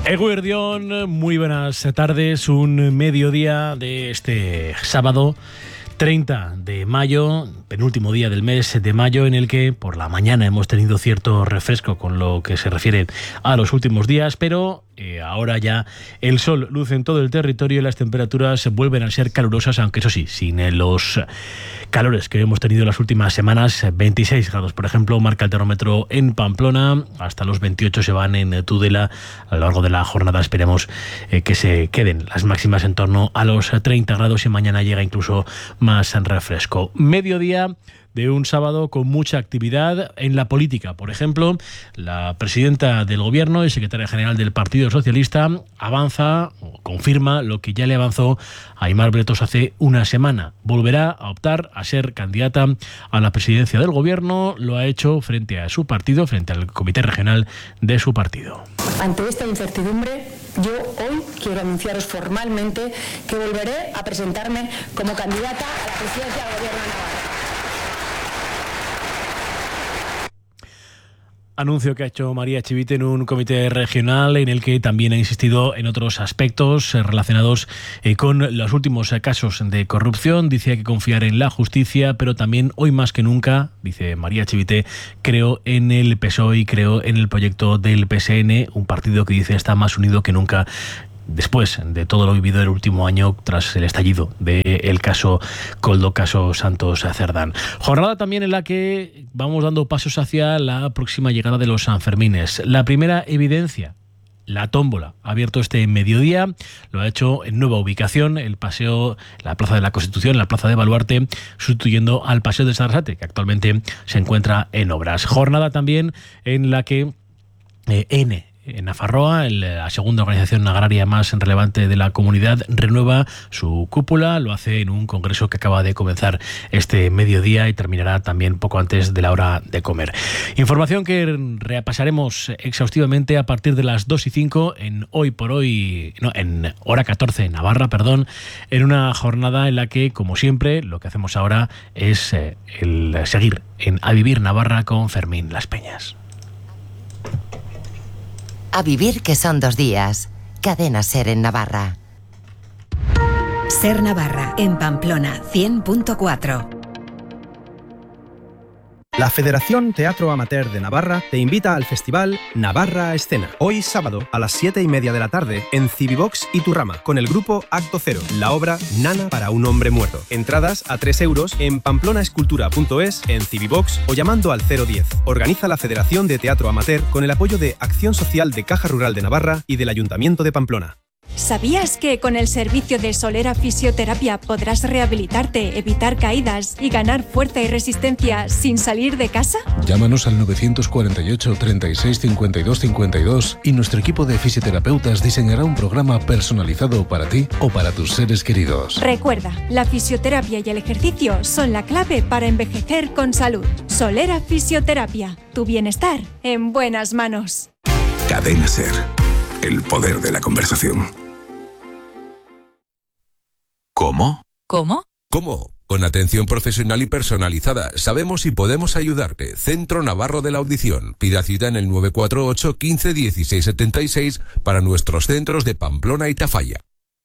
Eguerdión, muy buenas tardes, un mediodía de este sábado 30 de mayo, penúltimo día del mes de mayo, en el que por la mañana hemos tenido cierto refresco con lo que se refiere a los últimos días, pero ahora ya el sol luce en todo el territorio y las temperaturas vuelven a ser calurosas, aunque eso sí, sin los calores que hemos tenido en las últimas semanas. 26 grados, por ejemplo, marca el termómetro en Pamplona, hasta los 28 se van en Tudela. A lo largo de la jornada esperemos que se queden las máximas en torno a los 30 grados y mañana llega incluso más refresco. Mediodía de un sábado con mucha actividad en la política. Por ejemplo, la presidenta del Gobierno y secretaria general del Partido Socialista avanza o confirma lo que ya le avanzó a Aimar Bretos hace una semana. Volverá a optar a ser candidata a la presidencia del Gobierno. Lo ha hecho frente a su partido, frente al comité regional de su partido. Ante esta incertidumbre, yo hoy quiero anunciaros formalmente que volveré a presentarme como candidata a la presidencia del Gobierno de Navarra. Anuncio que ha hecho María Chivite en un comité regional en el que también ha insistido en otros aspectos relacionados con los últimos casos de corrupción. Dice que confiar en la justicia, pero también hoy más que nunca, dice María Chivite, creo en el PSOE y creo en el proyecto del PSN, un partido que dice está más unido que nunca después de todo lo vivido el último año tras el estallido del caso Koldo, caso Santos Cerdán. Jornada también en la que vamos dando pasos hacia la próxima llegada de los Sanfermines. La primera evidencia, la tómbola, ha abierto este mediodía, lo ha hecho en nueva ubicación, el paseo, la Plaza de la Constitución, la Plaza de Baluarte, sustituyendo al Paseo de Sarasate, que actualmente se encuentra en obras. Jornada también en la que en Nafarroa, la segunda organización agraria más relevante de la comunidad, renueva su cúpula. Lo hace en un congreso que acaba de comenzar este mediodía y terminará también poco antes de la hora de comer. Información que repasaremos exhaustivamente a partir de las 2:05 en en hora 14 en Navarra, en una jornada en la que, como siempre, lo que hacemos ahora es el seguir en A Vivir Navarra con Fermín Las Peñas. A vivir, que son 2 días. Cadena SER en Navarra. SER Navarra, en Pamplona, 100.4. La Federación Teatro Amateur de Navarra te invita al festival Navarra a Escena. Hoy sábado a las 7:30 de la tarde en Civivox Iturrama con el grupo Acto Cero, la obra Nana para un hombre muerto. Entradas a 3 euros en pamplonaescultura.es, en Civivox o llamando al 010. Organiza la Federación de Teatro Amateur con el apoyo de Acción Social de Caja Rural de Navarra y del Ayuntamiento de Pamplona. ¿Sabías que con el servicio de Solera Fisioterapia podrás rehabilitarte, evitar caídas y ganar fuerza y resistencia sin salir de casa? Llámanos al 948 36 52 52 y nuestro equipo de fisioterapeutas diseñará un programa personalizado para ti o para tus seres queridos. Recuerda, la fisioterapia y el ejercicio son la clave para envejecer con salud. Solera Fisioterapia, tu bienestar en buenas manos. Cadena SER, el poder de la conversación. ¿Cómo? ¿Cómo? ¿Cómo? Con atención profesional y personalizada. Sabemos y podemos ayudarte. Centro Navarro de la Audición. Pida cita en el 948 15 16 76 para nuestros centros de Pamplona y Tafalla.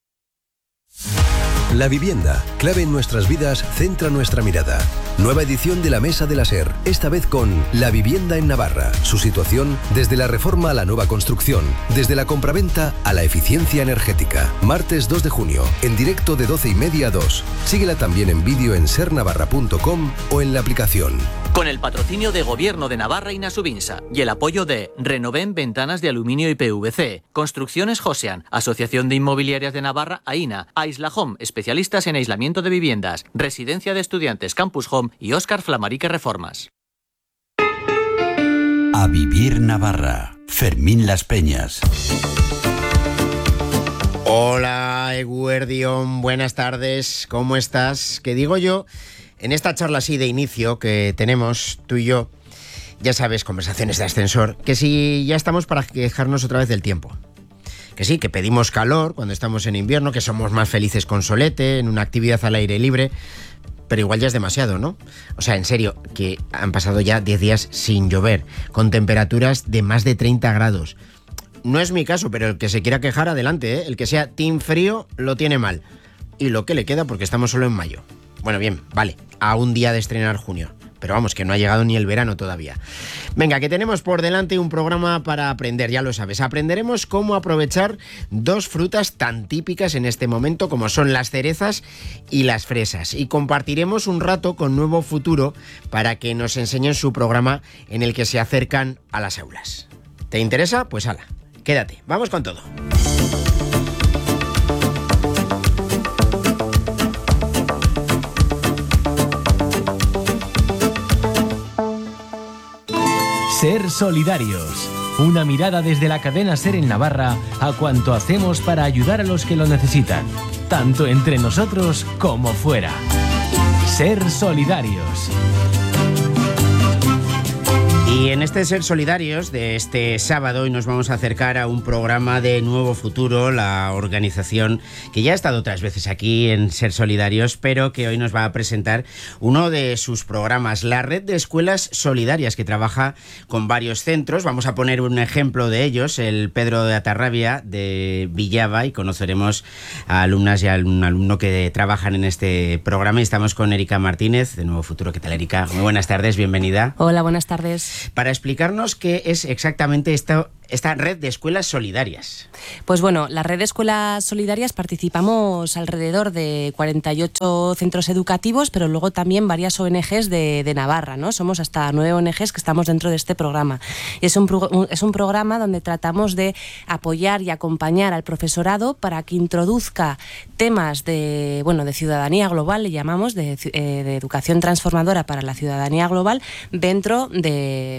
La vivienda, clave en nuestras vidas, centra nuestra mirada. Nueva edición de la Mesa de la SER, esta vez con La vivienda en Navarra. Su situación desde la reforma a la nueva construcción, desde la compraventa a la eficiencia energética. Martes 2 de junio, en directo de 12:30 a 2. Síguela también en vídeo en sernavarra.com o en la aplicación. Con el patrocinio de Gobierno de Navarra y Nasubinsa y el apoyo de Renoven Ventanas de Aluminio y PVC, Construcciones Josean, Asociación de Inmobiliarias de Navarra, AINA, Aisla Home, especialistas en aislamiento de viviendas, Residencia de Estudiantes Campus Home y Óscar Flamarique Reformas. A Vivir Navarra, Fermín Las Peñas. Hola, Eguerdión, buenas tardes, ¿cómo estás? ¿Qué digo yo? En esta charla así de inicio que tenemos tú y yo, ya sabes, conversaciones de ascensor, que si ya estamos para quejarnos otra vez del tiempo. Que sí, que pedimos calor cuando estamos en invierno, que somos más felices con solete, en una actividad al aire libre, pero igual ya es demasiado, ¿no? O sea, en serio, que han pasado ya 10 días sin llover, con temperaturas de más de 30 grados. No es mi caso, pero el que se quiera quejar, adelante, ¿eh? El que sea team frío lo tiene mal. Y lo que le queda, porque estamos solo en mayo. Bueno, bien, vale, a un día de estrenar junio. Pero vamos, que no ha llegado ni el verano todavía. Venga, que tenemos por delante un programa para aprender, ya lo sabes. Aprenderemos cómo aprovechar dos frutas tan típicas en este momento como son las cerezas y las fresas. Y compartiremos un rato con Nuevo Futuro para que nos enseñen su programa en el que se acercan a las aulas. ¿Te interesa? Pues hala, quédate, vamos con todo. Ser solidarios. Una mirada desde la cadena SER en Navarra a cuanto hacemos para ayudar a los que lo necesitan, tanto entre nosotros como fuera. Ser solidarios. Y en este Ser Solidarios de este sábado hoy nos vamos a acercar a un programa de Nuevo Futuro, la organización que ya ha estado otras veces aquí en Ser Solidarios, pero que hoy nos va a presentar uno de sus programas, la Red de Escuelas Solidarias, que trabaja con varios centros. Vamos a poner un ejemplo de ellos, el Pedro de Atarrabia de Villava, y conoceremos a alumnas y a un alumno que trabajan en este programa. Y estamos con Erika Martínez de Nuevo Futuro. ¿Qué tal, Erika? Muy buenas tardes, bienvenida. Hola, buenas tardes. Para explicarnos qué es exactamente esta red de escuelas solidarias. Pues bueno, la red de escuelas solidarias participamos alrededor de 48 centros educativos, pero luego también varias ONGs de Navarra, ¿no? Somos hasta 9 ONGs que estamos dentro de este programa. Y es un programa donde tratamos de apoyar y acompañar al profesorado para que introduzca temas de ciudadanía global, le llamamos, de educación transformadora para la ciudadanía global dentro de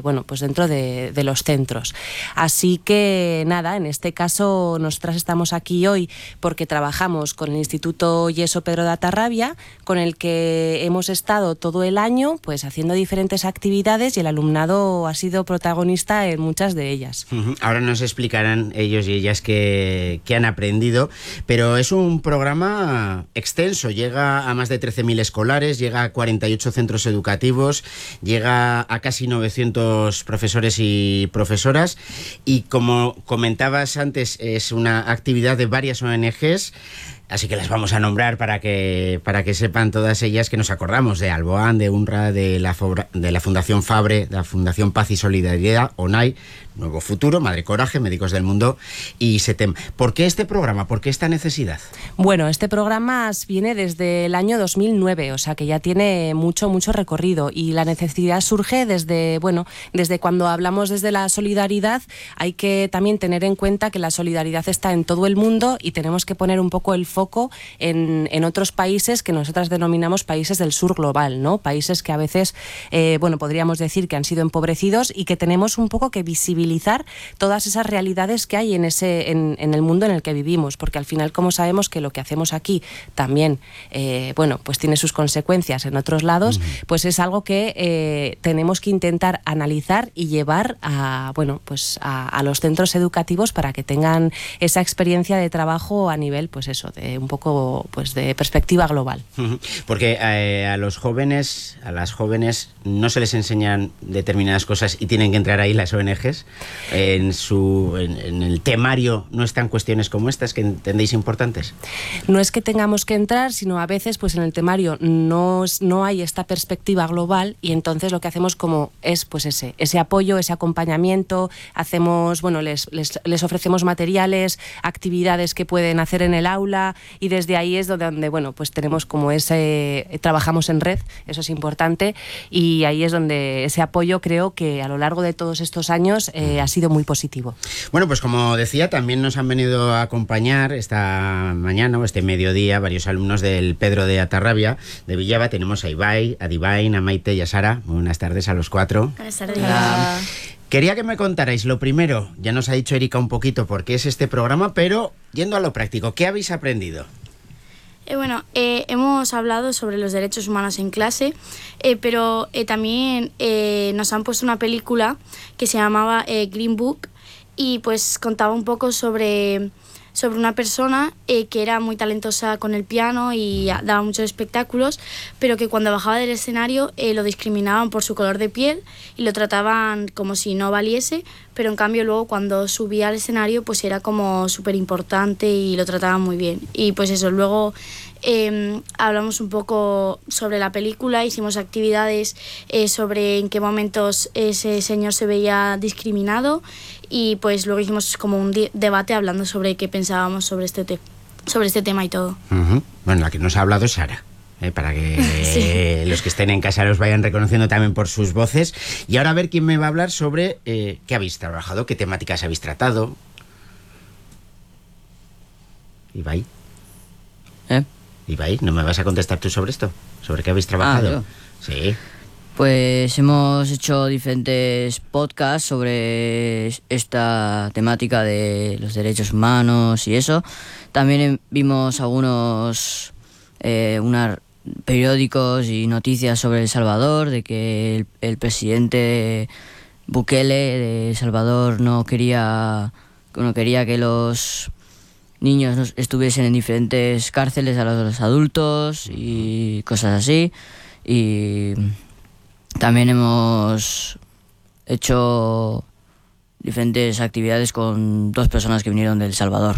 los centros. Así que nada, en este caso nosotras estamos aquí hoy porque trabajamos con el Instituto Yeso Pedro de Atarrabia, con el que hemos estado todo el año pues haciendo diferentes actividades y el alumnado ha sido protagonista en muchas de ellas. Ahora nos explicarán ellos y ellas qué han aprendido, pero es un programa extenso, llega a más de 13.000 escolares, llega a 48 centros educativos, llega a casi 900 profesores y profesoras. Y como comentabas antes, es una actividad de varias ONGs, así que las vamos a nombrar para que sepan todas ellas que nos acordamos de Alboan, de UNRWA, de la Fundación Fabre, de la Fundación Paz y Solidaridad, ONAI, Nuevo Futuro, Madre Coraje, Médicos del Mundo y SETEM. ¿Por qué este programa? ¿Por qué esta necesidad? Bueno, este programa viene desde el año 2009, o sea que ya tiene mucho recorrido y la necesidad surge desde cuando hablamos desde la solidaridad. Hay que también tener en cuenta que la solidaridad está en todo el mundo y tenemos que poner un poco el foco en otros países que nosotras denominamos países del sur global, ¿no? Países que a veces, podríamos decir que han sido empobrecidos y que tenemos un poco que visibilizar todas esas realidades que hay en el mundo en el que vivimos, porque al final, como sabemos que lo que hacemos aquí también, pues tiene sus consecuencias en otros lados, pues es algo que tenemos que intentar analizar y llevar a los centros educativos para que tengan esa experiencia de trabajo a nivel, pues eso, de un poco pues de perspectiva global. Porque a los jóvenes, a las jóvenes no se les enseñan determinadas cosas y tienen que entrar ahí las ONGs. En el temario no están cuestiones como estas que entendéis importantes. No es que tengamos que entrar, sino a veces pues en el temario no hay esta perspectiva global y entonces lo que hacemos es ese apoyo, ese acompañamiento, les ofrecemos materiales, actividades que pueden hacer en el aula y desde ahí es donde pues tenemos trabajamos en red, eso es importante y ahí es donde ese apoyo creo que a lo largo de todos estos años ha sido muy positivo. Bueno, pues como decía, también nos han venido a acompañar esta mañana o este mediodía varios alumnos del Pedro de Atarrabia de Villava. Tenemos a Ibai, a Divain, a Maite y a Sara. Muy buenas tardes a los cuatro. Buenas tardes. Hola. Quería que me contarais lo primero, ya nos ha dicho Erika un poquito por qué es este programa, pero yendo a lo práctico, ¿qué habéis aprendido? Hemos hablado sobre los derechos humanos en clase, pero también nos han puesto una película que se llamaba Green Book y pues contaba un poco sobre una persona que era muy talentosa con el piano y daba muchos espectáculos, pero que cuando bajaba del escenario lo discriminaban por su color de piel y lo trataban como si no valiese, pero en cambio luego cuando subía al escenario pues era como súper importante y lo trataban muy bien. Y pues eso, luego hablamos un poco sobre la película, hicimos actividades sobre en qué momentos ese señor se veía discriminado, y pues luego hicimos como un debate hablando sobre qué pensábamos sobre este tema y todo. Bueno, la que nos ha hablado es Sara, para que los que estén en casa los vayan reconociendo también por sus voces. Y ahora a ver quién me va a hablar sobre qué habéis trabajado, qué temáticas habéis tratado. Ibai. Ibai, ¿no me vas a contestar tú sobre esto? ¿Sobre qué habéis trabajado? Sí. Pues hemos hecho diferentes podcasts sobre esta temática de los derechos humanos y eso. También vimos algunos periódicos y noticias sobre El Salvador, de que el presidente Bukele de El Salvador no quería que los niños estuviesen en diferentes cárceles a los adultos y cosas así. Y también hemos hecho diferentes actividades con 2 personas que vinieron de El Salvador.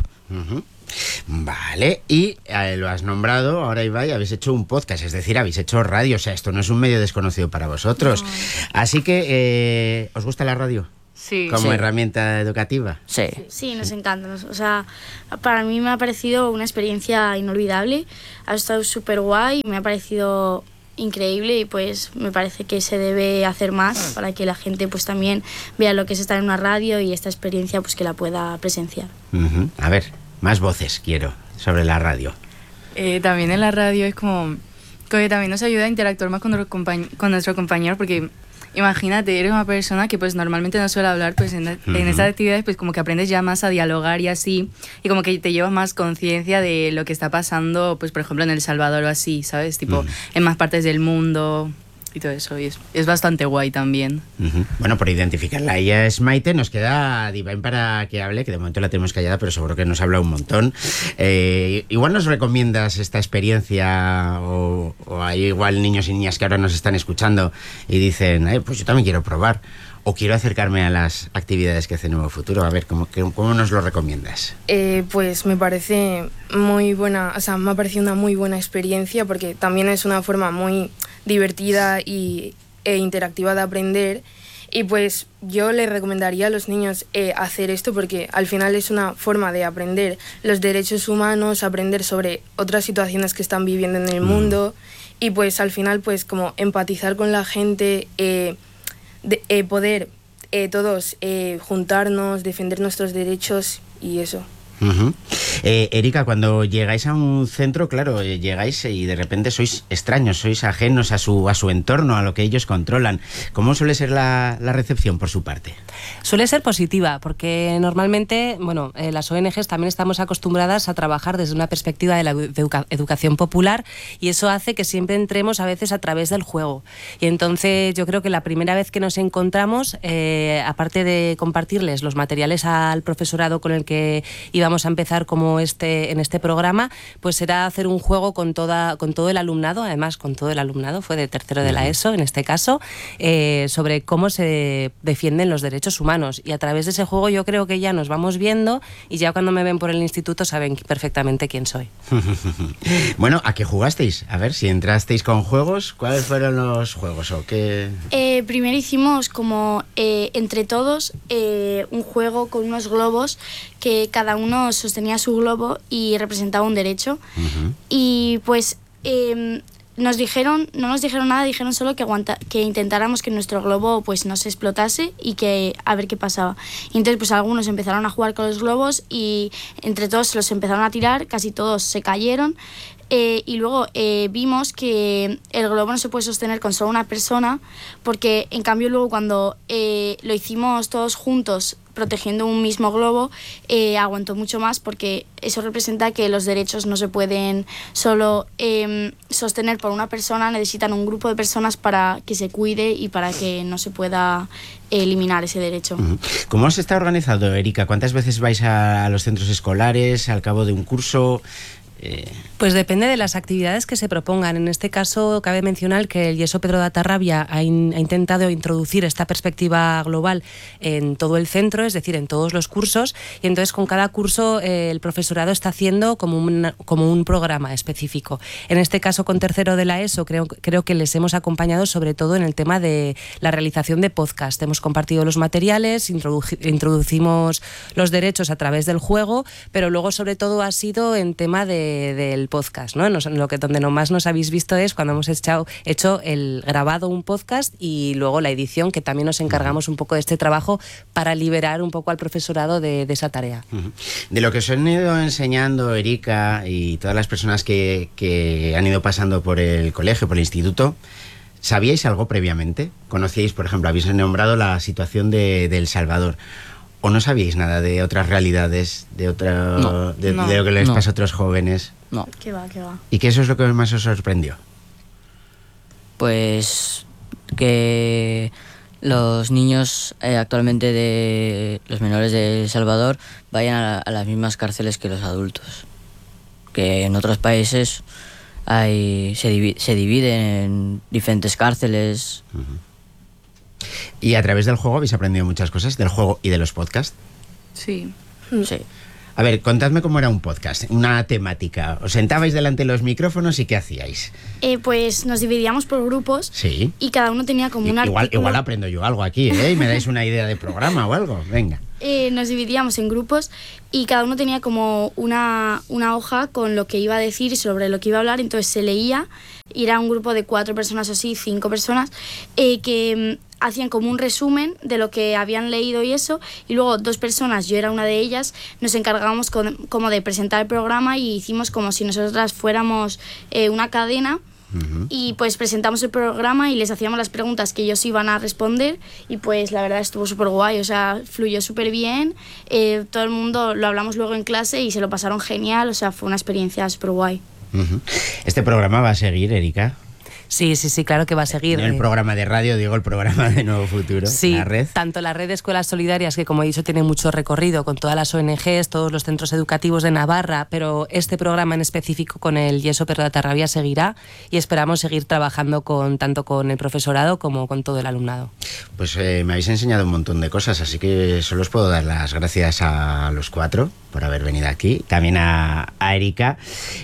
Vale, y lo has nombrado, ahora Ibai, habéis hecho un podcast, es decir, habéis hecho radio, o sea, esto no es un medio desconocido para vosotros. No. Así que, ¿os gusta la radio? Sí. ¿Como herramienta educativa? Sí. Sí, nos encanta. O sea, para mí me ha parecido una experiencia inolvidable, ha estado súper guay, me ha parecido increíble, y pues me parece que se debe hacer más para que la gente pues también vea lo que es estar en una radio y esta experiencia pues que la pueda presenciar. A ver, más voces quiero sobre la radio. También en la radio es como que también nos ayuda a interactuar más con nuestro compañero, porque imagínate, eres una persona que pues normalmente no suele hablar, pues en estas actividades pues como que aprendes ya más a dialogar y así, y como que te llevas más conciencia de lo que está pasando, pues por ejemplo en El Salvador o así, ¿sabes? Tipo, en más partes del mundo y todo eso, y es bastante guay también. Bueno, por identificarla, ella es Maite, nos queda Divine para que hable, que de momento la tenemos callada, pero seguro que nos habla un montón. Igual nos recomiendas esta experiencia, o hay igual niños y niñas que ahora nos están escuchando y dicen, pues yo también quiero probar, o quiero acercarme a las actividades que hace Nuevo Futuro. A ver, ¿cómo nos lo recomiendas? Pues me parece muy buena, o sea, me ha parecido una muy buena experiencia, porque también es una forma muy divertida e interactiva de aprender, y pues yo le recomendaría a los niños hacer esto, porque al final es una forma de aprender los derechos humanos, aprender sobre otras situaciones que están viviendo en el mundo, y pues al final pues como empatizar con la gente, poder todos juntarnos, defender nuestros derechos y eso. Erika, cuando llegáis a un centro, claro, llegáis y de repente sois extraños, sois ajenos a su entorno, a lo que ellos controlan. ¿Cómo suele ser la recepción por su parte? Suele ser positiva, porque normalmente, bueno, las ONGs también estamos acostumbradas a trabajar desde una perspectiva de la educación popular, y eso hace que siempre entremos a veces a través del juego. Y entonces yo creo que la primera vez que nos encontramos, aparte de compartirles los materiales al profesorado con el que íbamos a empezar como en este programa, pues será hacer un juego con todo el alumnado, además con todo el alumnado, fue de tercero de la ESO en este caso, sobre cómo se defienden los derechos humanos, y a través de ese juego yo creo que ya nos vamos viendo, y ya cuando me ven por el instituto saben perfectamente quién soy. Bueno, ¿a qué jugasteis? A ver, si entrasteis con juegos, ¿cuáles fueron los juegos o qué? Primero hicimos como entre todos un juego con unos globos que cada uno sostenía su globo y representaba un derecho. Y pues no nos dijeron nada, dijeron solo que intentáramos que nuestro globo pues no se explotase y que a ver qué pasaba. Y entonces pues algunos empezaron a jugar con los globos y entre todos se los empezaron a tirar, casi todos se cayeron. Y luego vimos que el globo no se puede sostener con solo una persona, porque en cambio luego cuando lo hicimos todos juntos protegiendo un mismo globo, aguantó mucho más, porque eso representa que los derechos no se pueden solo sostener por una persona, necesitan un grupo de personas para que se cuide y para que no se pueda eliminar ese derecho. ¿Cómo se está organizado, Erika? ¿Cuántas veces vais a los centros escolares al cabo de un curso? Pues depende de las actividades que se propongan. En este caso, cabe mencionar que el Yeso Pedro de Atarrabia ha intentado introducir esta perspectiva global en todo el centro, es decir, en todos los cursos, y entonces con cada curso el profesorado está haciendo como un programa específico. En este caso, con tercero de la ESO, creo que les hemos acompañado sobre todo en el tema de la realización de podcast. Hemos compartido los materiales, introducimos los derechos a través del juego, pero luego sobre todo ha sido en tema del podcast, ¿no? Donde nomás nos habéis visto es cuando hemos hecho el grabado un podcast y luego la edición, que también nos encargamos un poco de este trabajo para liberar un poco al profesorado de esa tarea. De lo que os han ido enseñando Erika y todas las personas que han ido pasando por el colegio, por el instituto, ¿sabíais algo previamente? ¿Conocíais, por ejemplo, habéis nombrado la situación de El Salvador? ¿O no sabíais nada de otras realidades, de lo que les pasa a otros jóvenes? No. ¿Qué va? ¿Y qué eso es lo que más os sorprendió? Pues que los niños actualmente de los menores de El Salvador vayan a las mismas cárceles que los adultos. Que en otros países se dividen en diferentes cárceles. ¿Y a través del juego habéis aprendido muchas cosas? ¿Del juego y de los podcasts? Sí. Sí. A ver, contadme cómo era un podcast, una temática. ¿Os sentabais delante de los micrófonos y qué hacíais? Pues nos dividíamos por grupos. Sí. Y cada uno tenía como un artículo. Igual aprendo yo algo aquí, ¿eh? Y me dais una idea de programa o algo. Venga. Nos dividíamos en grupos y cada uno tenía como una hoja con lo que iba a decir y sobre lo que iba a hablar. Entonces se leía y era un grupo de 4 personas o así, 5 personas, que hacían como un resumen de lo que habían leído y eso, y luego 2 personas, yo era una de ellas, nos encargábamos como de presentar el programa y hicimos como si nosotras fuéramos una cadena. Y pues presentamos el programa y les hacíamos las preguntas que ellos iban a responder, y pues la verdad estuvo súper guay, o sea, fluyó súper bien, todo el mundo lo hablamos luego en clase y se lo pasaron genial, o sea, fue una experiencia súper guay. ¿Este programa va a seguir, Erika? Sí, claro que va a seguir. No el programa de radio, digo el programa de Nuevo Futuro, sí, la red. Tanto la red de escuelas solidarias, que como he dicho tiene mucho recorrido con todas las ONGs, todos los centros educativos de Navarra, pero este programa en específico con el Yeso Pedro de Atarrabia seguirá, y esperamos seguir trabajando tanto con el profesorado como con todo el alumnado. Pues me habéis enseñado un montón de cosas, así que solo os puedo dar las gracias a los 4 por haber venido aquí, también a Erika.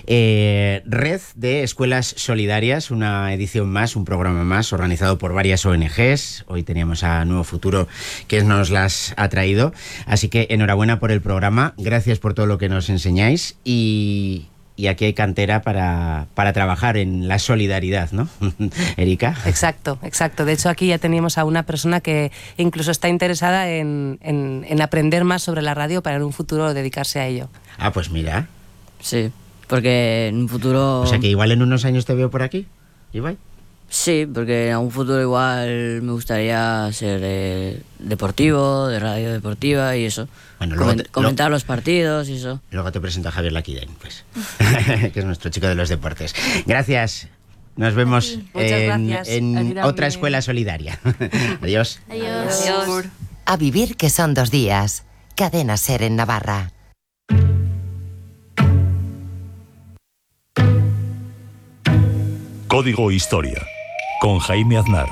Red de Escuelas Solidarias, una edición más, un programa más organizado por varias ONGs. Hoy teníamos a Nuevo Futuro que nos las ha traído, así que enhorabuena por el programa, gracias por todo lo que nos enseñáis, y aquí hay cantera para trabajar en la solidaridad, ¿no? Erika. Exacto. De hecho, aquí ya teníamos a una persona que incluso está interesada en aprender más sobre la radio para en un futuro dedicarse a ello. Ah, pues mira. Sí, porque en un futuro... O sea que igual en unos años te veo por aquí, Ibai. Sí, porque en un futuro igual me gustaría ser deportivo, de radio deportiva y eso. Bueno, comentar los partidos y eso. Luego te presento a Javier Laquiden, pues, que es nuestro chico de los deportes. Gracias. Nos vemos en otra escuela solidaria. Adiós. Adiós. A vivir, que son 2 días. Cadena SER en Navarra. Código Historia, con Jaime Aznar.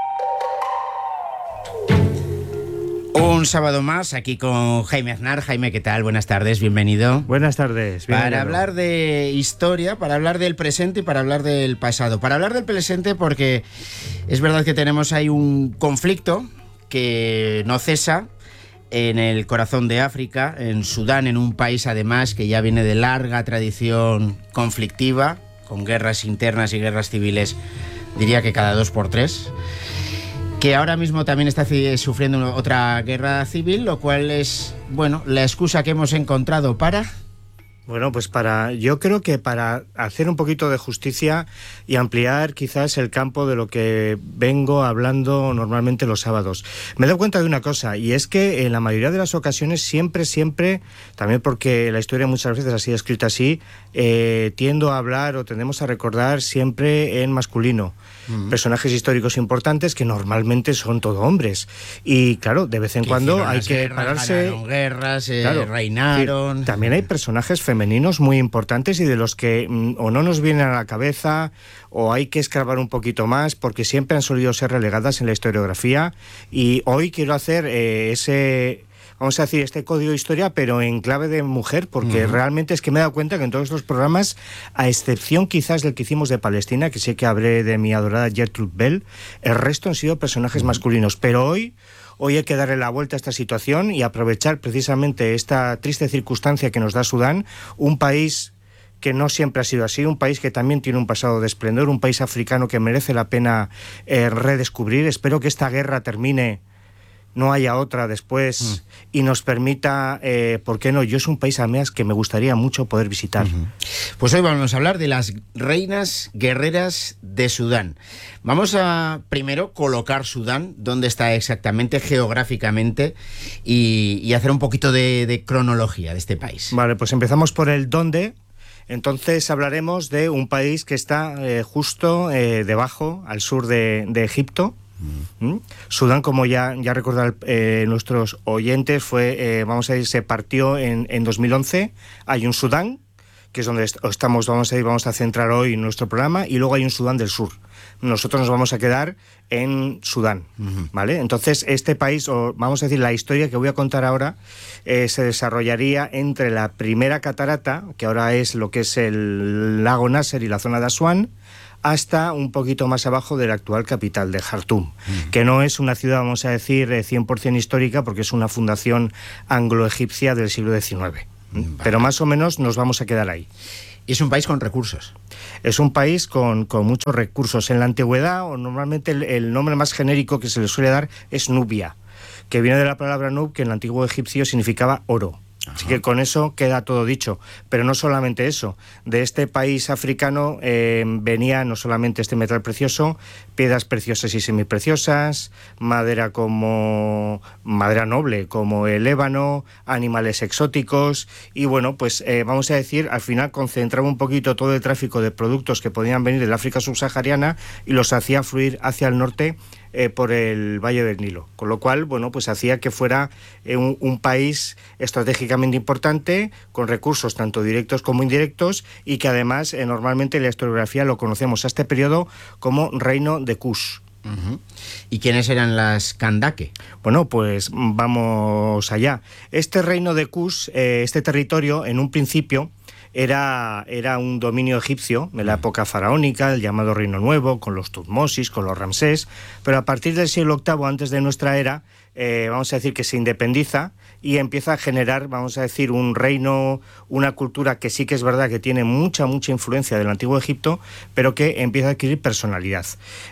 Un sábado más aquí con Jaime Aznar. Jaime, ¿qué tal? Buenas tardes, bienvenido. Buenas tardes. Para hablar de historia, para hablar del presente y para hablar del pasado. Para hablar del presente, porque es verdad que tenemos ahí un conflicto que no cesa en el corazón de África, en Sudán, en un país además que ya viene de larga tradición conflictiva, con guerras internas y guerras civiles, diría que cada 2 por 3, que ahora mismo también está sufriendo otra guerra civil, lo cual es, bueno, la excusa que hemos encontrado para Bueno, pues yo creo que para hacer un poquito de justicia y ampliar quizás el campo de lo que vengo hablando normalmente los sábados, me doy cuenta de una cosa, y es que en la mayoría de las ocasiones siempre, también porque la historia muchas veces ha sido escrita así, tiendo a hablar o tendemos a recordar siempre en masculino. Personajes históricos importantes que normalmente son todo hombres. Y claro, de vez en cuando hay que pararse. Ganaron guerras, claro, reinaron. Sí, también hay personajes femeninos muy importantes y de los que o no nos vienen a la cabeza o hay que escarbar un poquito más porque siempre han solido ser relegadas en la historiografía. Y hoy quiero hacer vamos a decir, este código de historia, pero en clave de mujer, porque realmente es que me he dado cuenta que en todos los programas, a excepción quizás del que hicimos de Palestina, que sé que hablé de mi adorada Gertrude Bell, el resto han sido personajes masculinos. Pero hoy hay que darle la vuelta a esta situación y aprovechar precisamente esta triste circunstancia que nos da Sudán, un país que no siempre ha sido así, un país que también tiene un pasado de esplendor, un país africano que merece la pena redescubrir. Espero que esta guerra termine, no haya otra después y nos permita, ¿por qué no? Yo es un país además que me gustaría mucho poder visitar. Pues hoy vamos a hablar de las reinas guerreras de Sudán. Vamos a primero colocar Sudán, dónde está exactamente geográficamente y hacer un poquito de cronología de este país. Vale, pues empezamos por el dónde. Entonces hablaremos de un país que está justo debajo, al sur de Egipto. Sudán, como ya recordaron nuestros oyentes, se partió en 2011. Hay un Sudán, que es donde estamos, vamos a centrar hoy nuestro programa, y luego hay un Sudán del Sur. Nosotros nos vamos a quedar en Sudán, ¿vale? Entonces, este país, o vamos a decir, la historia que voy a contar ahora, se desarrollaría entre la primera catarata, que ahora es lo que es el lago Nasser y la zona de Asuán, hasta un poquito más abajo de la actual capital, de Jartum, que no es una ciudad, vamos a decir, 100% histórica, porque es una fundación anglo-egipcia del siglo XIX. Pero más o menos nos vamos a quedar ahí. Y es un país con recursos. Es un país con muchos recursos. En la antigüedad, o normalmente el nombre más genérico que se le suele dar es Nubia, que viene de la palabra nub, que en el antiguo egipcio significaba oro. Así que con eso queda todo dicho. Pero no solamente eso. De este país africano venía no solamente este metal precioso, piedras preciosas y semipreciosas, madera noble como el ébano, animales exóticos y bueno, pues vamos a decir, al final concentraba un poquito todo el tráfico de productos que podían venir del África subsahariana y los hacía fluir hacia el norte por el Valle del Nilo, con lo cual, bueno, pues hacía que fuera un país estratégicamente importante, con recursos tanto directos como indirectos, y que además normalmente en la historiografía lo conocemos a este periodo como Reino de Kush. ¿Y quiénes eran las Kandake? Bueno, pues vamos allá. Este Reino de Kush, este territorio, en un principio, era un dominio egipcio en la época faraónica, el llamado Reino Nuevo, con los Tutmosis, con los Ramsés, pero a partir del siglo VIII antes de nuestra era, vamos a decir que se independiza y empieza a generar, vamos a decir, un reino, una cultura que sí que es verdad que tiene mucha influencia del antiguo Egipto, pero que empieza a adquirir personalidad.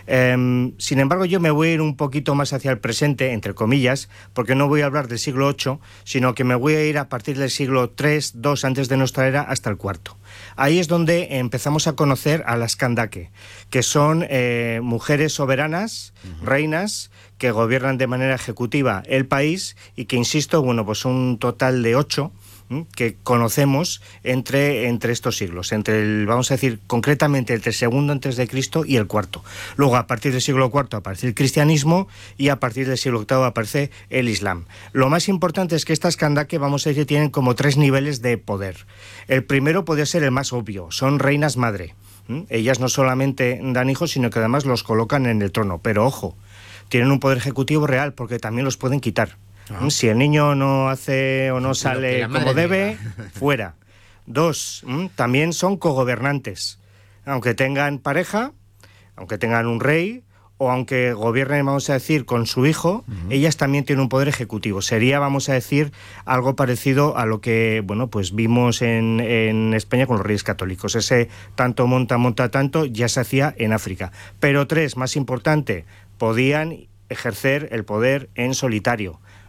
Sin embargo, yo me voy a ir un poquito más hacia el presente, entre comillas, porque no voy a hablar del siglo VIII, sino que me voy a ir a partir del siglo III, II antes de nuestra era hasta el IV. Ahí es donde empezamos a conocer a las Kandake, que son mujeres soberanas, reinas, que gobiernan de manera ejecutiva el país y que, insisto, bueno, pues un total de 8 que conocemos entre estos siglos, vamos a decir concretamente entre el segundo antes de Cristo y el cuarto. Luego, a partir del siglo IV aparece el cristianismo y a partir del siglo VIII aparece el Islam. Lo más importante es que estas Kandake, vamos a decir, tienen como 3 niveles de poder. El primero puede ser el más obvio, son reinas madre. Ellas no solamente dan hijos, sino que además los colocan en el trono, pero ojo, tienen un poder ejecutivo real porque también los pueden quitar. Si el niño no hace o no sale como debe, fuera. 2, también son cogobernantes. Aunque tengan pareja, aunque tengan un rey, o aunque gobiernen, vamos a decir, con su hijo, ellas también tienen un poder ejecutivo. Sería, vamos a decir, algo parecido a lo que, bueno, pues vimos en España con los reyes católicos. Ese tanto monta tanto ya se hacía en África. Pero 3, más importante, podían ejercer el poder en solitario.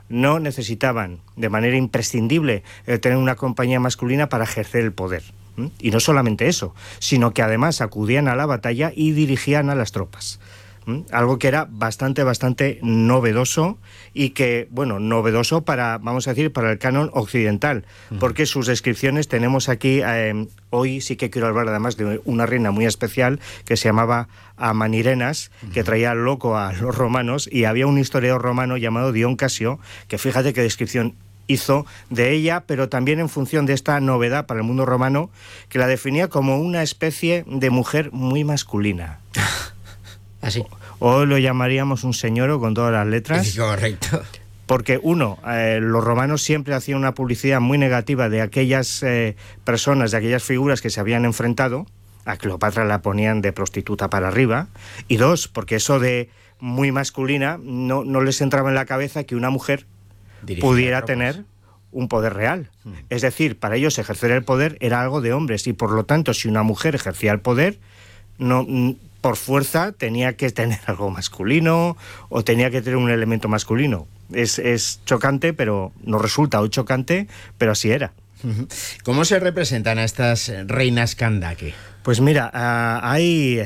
no necesitaban de manera imprescindible tener una compañía masculina para ejercer el poder. Y no solamente eso, sino que además acudían a la batalla y dirigían a las tropas. Algo que era bastante novedoso y que, bueno, novedoso para, vamos a decir, para el canon occidental, porque sus descripciones tenemos aquí, hoy sí que quiero hablar además de una reina muy especial que se llamaba Amanirenas, que traía loco a los romanos, y había un historiador romano llamado Dion Casio, que fíjate qué descripción hizo de ella, pero también en función de esta novedad para el mundo romano, que la definía como una especie de mujer muy masculina. Así. Hoy lo llamaríamos un señoro con todas las letras. Correcto. Porque los romanos siempre hacían una publicidad muy negativa de aquellas personas, de aquellas figuras que se habían enfrentado. A Cleopatra la ponían de prostituta para arriba. Y dos, porque eso de muy masculina no les entraba en la cabeza que una mujer pudiera tener un poder real. Es decir, para ellos ejercer el poder era algo de hombres, y por lo tanto, si una mujer ejercía el poder, no, por fuerza tenía que tener algo masculino o tenía que tener un elemento masculino. Es chocante, pero nos resulta hoy chocante, pero así era. ¿Cómo se representan a estas reinas Kandake? Pues mira, hay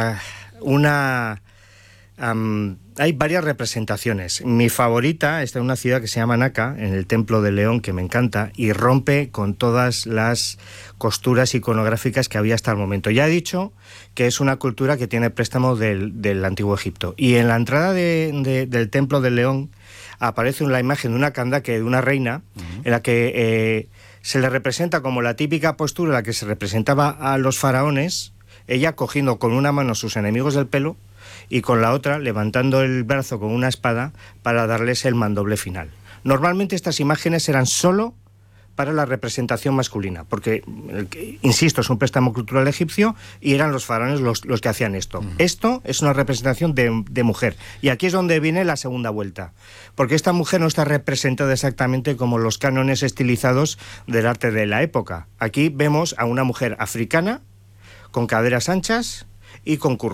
varias representaciones. Mi favorita está en una ciudad que se llama Naka, en el Templo del León, que me encanta, y rompe con todas las costuras iconográficas que había hasta el momento. Ya he dicho que es una cultura que tiene préstamo del Antiguo Egipto. Y en la entrada del Templo del León aparece la imagen de una Kandake, de una reina, en la que se le representa como la típica postura en la que se representaba a los faraones, ella cogiendo con una mano a sus enemigos del pelo y con la otra levantando el brazo con una espada para darles el mandoble final. Normalmente estas imágenes eran solo para la representación masculina, porque, insisto, es un préstamo cultural egipcio y eran los faraones los que hacían esto. Esto es una representación de mujer, y aquí es donde viene la segunda vuelta, porque esta mujer no está representada exactamente como los cánones estilizados del arte de la época. Aquí vemos a una mujer africana, con caderas anchas y con curvas.